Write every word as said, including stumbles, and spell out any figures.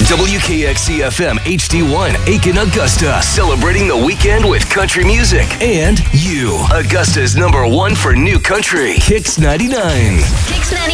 W K X C F M H D one, Aiken, Augusta. Celebrating the weekend with country music. And you. Augusta's number one for new country. Kix ninety-nine. Kix ninety-nine.